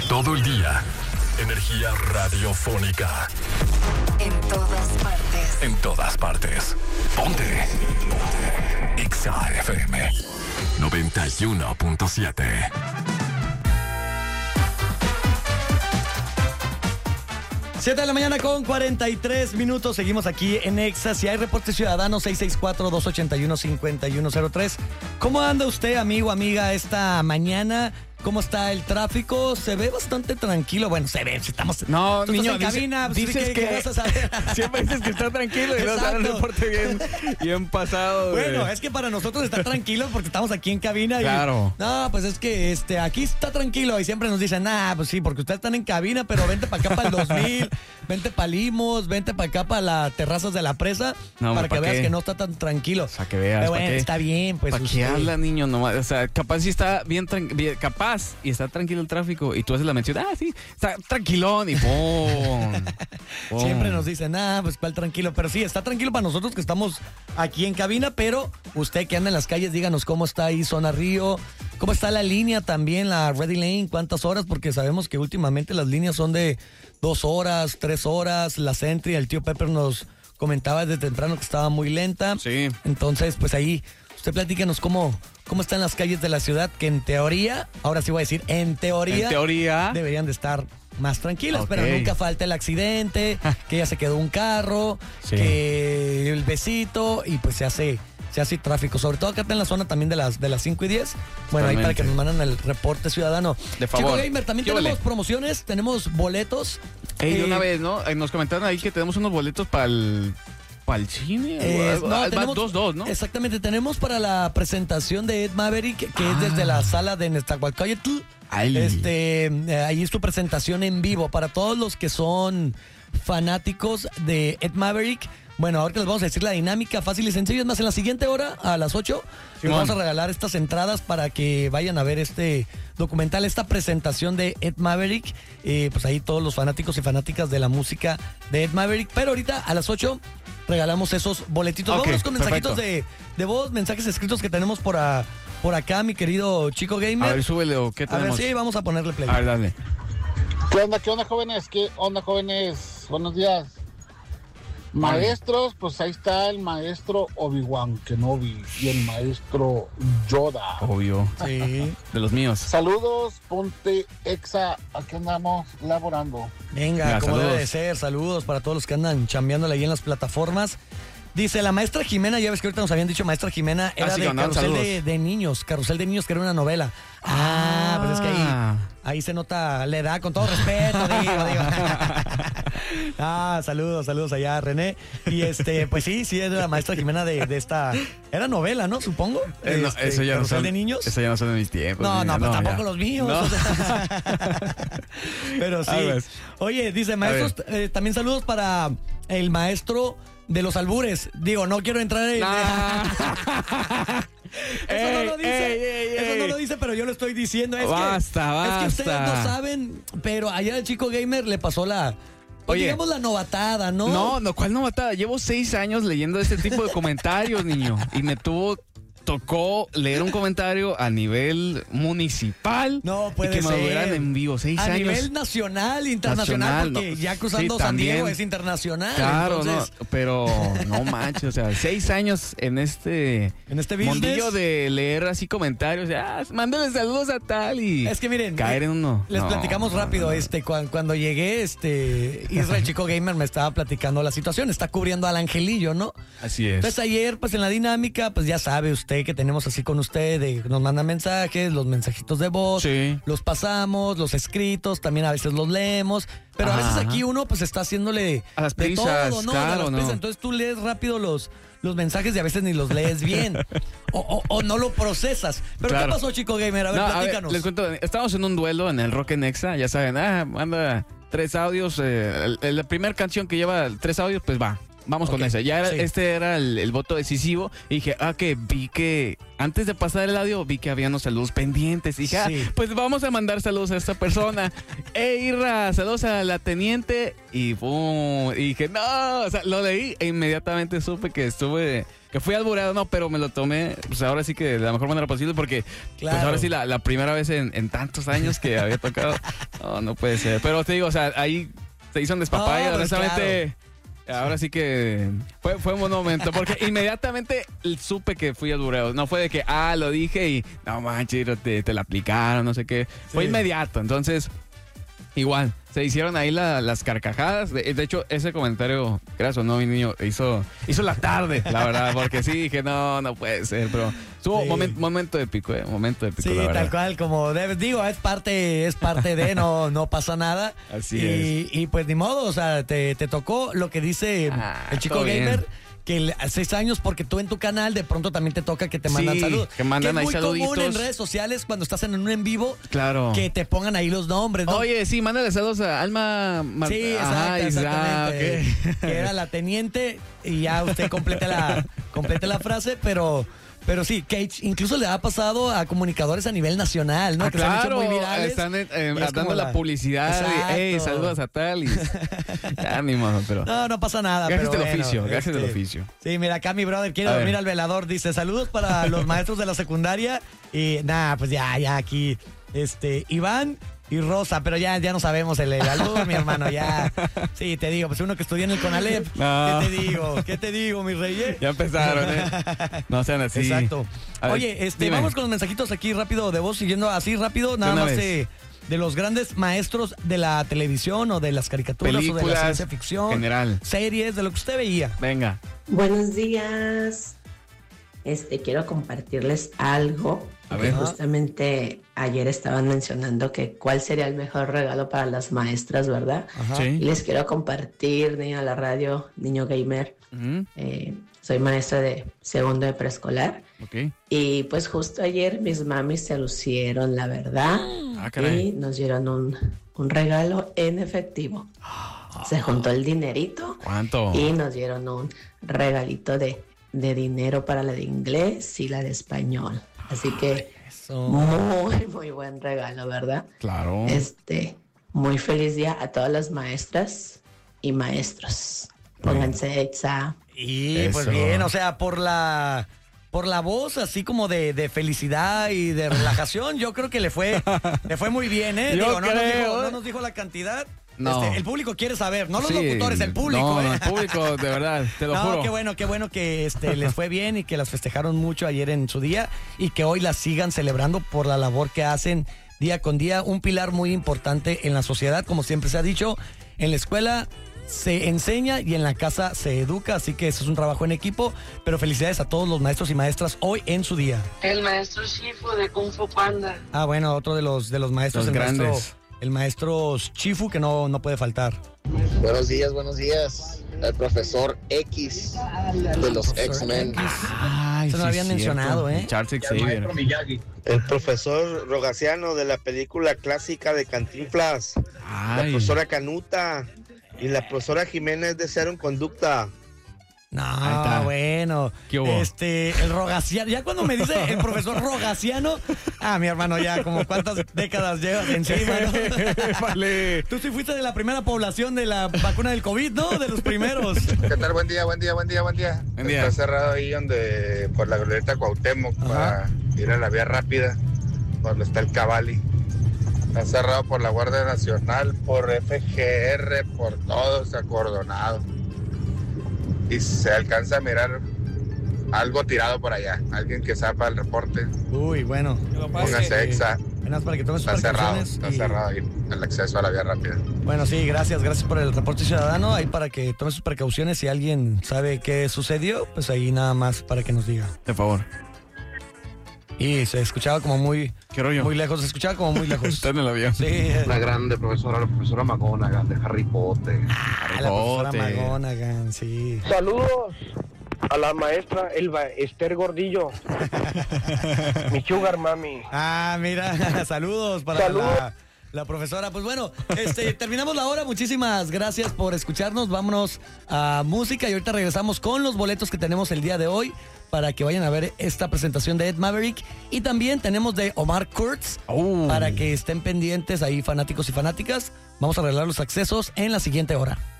Todo el día. Energía radiofónica. En todas partes. En todas partes. Ponte. Exa FM 91.7. Siete de la mañana con 43 minutos. Seguimos aquí en Exa. Si hay reporte ciudadano, 664-281-5103. ¿Cómo anda usted, amigo, amiga, esta mañana? ¿Cómo está el tráfico? Se ve bastante tranquilo. Bueno, se ve, si estamos... No, tú niño, estás en cabina, pues, dices que vas a saber. Siempre dices que está tranquilo y luego sale un reporte bien pasado. Bueno, güey. es que para nosotros está tranquilo porque estamos aquí en cabina. Claro. No, pues es que aquí está tranquilo y siempre nos dicen, pues sí, porque ustedes están en cabina, pero vente para acá para el 2000, vente para Limos, vente para acá para las terrazas de la presa, No, para que ¿pa' veas qué? que no está tan tranquilo. O sea, que veas, Pero ¿pa' bueno, qué? está bien, pues. ¿Para qué usted- habla, niño? Nomás, o sea, capaz sí está bien, capaz y está tranquilo el tráfico y tú haces la mención, sí, está tranquilón y ¡pum! ¡Pum! Siempre nos dicen, pues cuál tranquilo. Pero sí, está tranquilo para nosotros que estamos aquí en cabina, pero usted que anda en las calles, díganos cómo está ahí Zona Río, cómo está la línea también, la Ready Lane, cuántas horas, porque sabemos que últimamente las líneas son de 2 horas, 3 horas, la Sentry, el tío Pepper nos comentaba desde temprano que estaba muy lenta. Sí. Entonces, pues ahí, usted platícanos cómo están las calles de la ciudad, que en teoría, ahora sí voy a decir, en teoría deberían de estar más tranquilas, Ok. pero nunca falta el accidente, que ya se quedó un carro, Sí. que el besito, y pues se hace tráfico, sobre todo acá en la zona también de las 5 y 10. Bueno, ahí para Totalmente. que nos mandan el reporte ciudadano. De favor. Chico Gamer, también ¿Qué tenemos vale? promociones, tenemos boletos. Ey, de una vez, ¿no? Nos comentaron ahí que tenemos unos boletos para el cine. Tenemos 2-2, ¿no? Exactamente, tenemos para la presentación de Ed Maverick, que es desde la sala de Nezahualcóyotl. Ay. Ahí es tu presentación en vivo para todos los que son fanáticos de Ed Maverick. Bueno, ahorita les vamos a decir la dinámica fácil y sencilla. Es más, en la siguiente hora, a las 8, les Simón. vamos a regalar estas entradas para que vayan a ver este documental, esta presentación de Ed Maverick. Pues ahí todos los fanáticos y fanáticas de la música de Ed Maverick. Pero ahorita, a las 8, regalamos esos boletitos. Ok, Vámonos con mensajitos perfecto. de voz, mensajes escritos que tenemos por acá, mi querido Chico Gamer. A ver, súbele o qué A ver, tenemos. sí, vamos a ponerle play. A ver, dale. ¿Qué onda, jóvenes? ¿Qué onda, jóvenes? Buenos días. Maestros, pues ahí está el maestro Obi-Wan Kenobi y el maestro Yoda. Obvio. Sí. De los míos. Saludos, ponte Exa, aquí andamos laborando. Venga, Venga, como saludos. debe de ser. Saludos para todos los que andan chambeándole ahí en las plataformas. Dice, la maestra Jimena, ya ves que ahorita nos habían dicho maestra Jimena, era sí, de mandaron Carrusel saludos. de Niños. Carrusel de Niños, que era una novela. Pues es que ahí se nota la edad, con todo respeto, digo. Saludos allá, René. Y pues sí, era la maestra Jimena de esta... Era novela, ¿no? Supongo. No, eso ya no Carrusel son de Niños. Eso ya no son de mis tiempos. No, niño, pues ya. tampoco los míos. No. o sea. Pero sí. A ver. Oye, dice, maestros, también saludos para el maestro de los albures. Digo, no quiero entrar en... Eso no lo dice. Eso no lo dice, pero yo lo estoy diciendo. Es Basta. que ustedes no saben, pero ayer al Chico Gamer le pasó Oye. digamos la novatada, ¿no? No, ¿cuál novatada? Llevo 6 años leyendo este tipo de comentarios, niño. Y tocó leer un comentario a nivel municipal. No puede y que me lo dieran ser. en vivo. 6 A años. nivel nacional, internacional, Nacional, porque no. ya cruzando Sí, San Diego también. es internacional. Claro, entonces, no, pero no manches, o sea, 6 años en este business. mundillo de leer así comentarios, mándale saludos a tal y Es que miren, caer en uno. les No, platicamos rápido, no. cuando llegué, Israel Chico Gamer me estaba platicando la situación, está cubriendo al Angelillo, ¿no? Así es. Entonces ayer, pues en la dinámica, pues ya sabe usted que tenemos así con usted, nos mandan mensajes, los mensajitos de voz, Sí. los pasamos, los escritos, también a veces los leemos, pero a veces Ajá. aquí uno pues está haciéndole A las de prisas, todo, ¿no? claro, De las ¿no? prisas. Entonces tú lees rápido los mensajes y a veces ni los lees bien o no lo procesas. Pero Claro. ¿qué pasó, Chico Gamer? A ver, No, platícanos. les cuento, estábamos en un duelo en el Rock en Exa, ya saben, manda 3 audios, la primera canción que lleva 3 audios, pues vamos con Ok, esa. Ya sí. este era el voto decisivo y dije, que vi que antes de pasar el audio vi que había unos saludos pendientes. Y dije, Sí. pues vamos a mandar saludos a esta persona. Irra, saludos a la teniente. Y pum, y dije, no, o sea, lo leí e inmediatamente supe que fui albureado, no, pero me lo tomé, pues ahora sí que de la mejor manera posible porque, Claro. pues ahora sí la primera vez en tantos años que había tocado. No puede ser. Pero te digo, o sea, ahí se hizo un despapaya, No, pues, honestamente. Ahora sí que fue un buen momento, porque inmediatamente supe que fui albureado. No fue de que, lo dije y no manches, te la aplicaron, no sé qué. Fue inmediato, entonces, igual, se hicieron ahí las carcajadas. De hecho, ese comentario, gracias o no, mi niño, hizo la tarde, la verdad, porque sí, dije, no puede ser, pero estuvo momento épico, momento épico, Sí, la verdad. tal cual, como digo, es parte de, no pasa nada. Así es. Y pues ni modo, o sea, te tocó lo que dice el chico todo bien. gamer, que a 6 años, porque tú en tu canal de pronto también te toca que te mandan Sí, saludos. que mandan ahí es muy común saluditos. en redes sociales cuando estás en un en vivo, Claro. que te pongan ahí los nombres, ¿no? Oye, sí, mándale saludos a Alma. Sí, exactamente. Que era la teniente y ya usted complete la frase, pero sí, que incluso le ha pasado a comunicadores a nivel nacional, ¿no? Que se han hecho Claro, muy virales. están y es dando como la publicidad. Exacto. Y, saludos a tal. Y, ya, ni modo, pero. No pasa nada. Gajes pero del bueno, oficio, gajes del oficio. Sí, mira, acá mi brother quiere A dormir ver. al velador. Dice, saludos para los maestros de la secundaria. Y nada, pues ya aquí, Iván y Rosa, pero ya no sabemos el albur, mi hermano, ya. Sí, te digo, pues uno que estudió en el CONALEP. No. ¿Qué te digo, mi rey? Ya empezaron, ¿eh? No sean así. Exacto. A ver, Oye, dime. vamos con los mensajitos aquí rápido de voz, siguiendo así rápido, nada una más vez. de los grandes maestros de la televisión o de las caricaturas o de la Películas, ciencia ficción, general. series, de lo que usted veía. Venga. Buenos días. Quiero compartirles algo. A Que ver. justamente ayer estaban mencionando que cuál sería el mejor regalo para las maestras, ¿verdad? Ajá. Y Sí. les quiero compartir, niño de la radio, niño gamer. Ujú, Soy maestra de segundo de preescolar. ok. Y pues justo ayer mis mamis se lucieron, la verdad. Ah, caray. Y nos dieron un regalo en efectivo. Se juntó el dinerito. ¿Cuánto? Y nos dieron un regalito de dinero para la de inglés y la de español. Así que Eso. muy buen regalo, ¿verdad? Claro. Muy feliz día a todas las maestras y maestros. Pónganse exa. Y pues Eso. bien, o sea, por la voz así como de felicidad y de relajación, yo creo que le fue muy bien, ¿eh? Yo Digo, creo. no nos dijo la cantidad. No. El público quiere saber, no los Sí. locutores, el público, No, ¿eh? el público, de verdad, te lo No, juro. qué bueno que les fue bien y que las festejaron mucho ayer en su día y que hoy las sigan celebrando por la labor que hacen día con día, un pilar muy importante en la sociedad, como siempre se ha dicho, en la escuela se enseña y en la casa se educa, así que eso es un trabajo en equipo, pero felicidades a todos los maestros y maestras hoy en su día. El maestro Shifu de Kung Fu Panda. Ah, bueno, otro de los maestros, Los grandes. el maestro Chifu, que no puede faltar. Buenos días. El profesor X de los X-Men. Ay, Se nos habían mencionado, ¿eh? Charles Xavier. El profesor Rogaciano de la película clásica de Cantinflas. La Ay. profesora Canuta y la profesora Jiménez de Cero en Conducta. Ahí está. No, bueno. ¿Qué hubo? El Rogaciano. Ya cuando me dice el profesor Rogaciano, mi hermano, ya como cuántas décadas llevas encima, ¿no? Vale. Tú sí fuiste de la primera población de la vacuna del COVID, ¿no? De los primeros. ¿Qué tal? Buen día. Buen día. Está cerrado ahí por la glorieta Cuauhtémoc para ir a la vía rápida, cuando está el Cavalli. Está cerrado por la Guardia Nacional, por FGR, por todo, está acordonado. Y se alcanza a mirar algo tirado por allá. Alguien que sepa el reporte, Uy, bueno. póngase exa. Nada más para que tomes sus Está precauciones. cerrado ahí el acceso a la vía rápida. Bueno, sí, gracias por el reporte ciudadano. Ahí para que tomes sus precauciones. Si alguien sabe qué sucedió, pues ahí nada más para que nos diga. De favor. Y se escuchaba como muy ¿Qué rollo? lejos, se escuchaba como muy lejos. Está en el avión. Sí, Una grande profesora, la profesora McGonagall de Harry Potter. la profesora Potter. McGonagall, sí. Saludos a la maestra Esther Gordillo. Mi sugar mami. Mira, saludos para Saludos. la profesora. Pues bueno, terminamos la hora. Muchísimas gracias por escucharnos. Vámonos a música y ahorita regresamos con los boletos que tenemos el día de hoy para que vayan a ver esta presentación de Ed Maverick. Y también tenemos de Omar Kurtz para que estén pendientes ahí, fanáticos y fanáticas. Vamos a arreglar los accesos en la siguiente hora.